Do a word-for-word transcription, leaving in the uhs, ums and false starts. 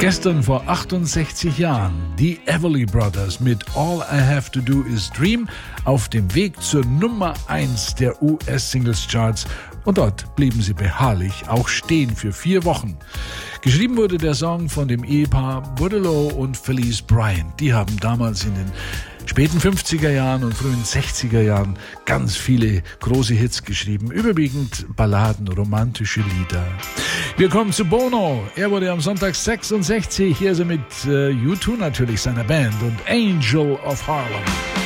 Gestern vor achtundsechzig Jahren, die Everly Brothers mit All I Have to Do Is Dream auf dem Weg zur Nummer eins der U S-Singles-Charts und dort blieben sie beharrlich auch stehen für vier Wochen. Geschrieben wurde der Song von dem Ehepaar Boudleaux und Felice Bryant. Die haben damals in den späten fünfziger Jahren und frühen sechziger Jahren ganz viele große Hits geschrieben, überwiegend Balladen, romantische Lieder. Wir kommen zu Bono. Er wurde am Sonntag sechsundsechzig, hier ist er mit äh, U zwei natürlich, seiner Band, und Angel of Harlem.